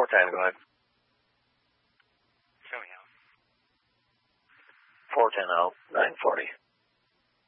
What time, go ahead. Show me out. 410 out, 940.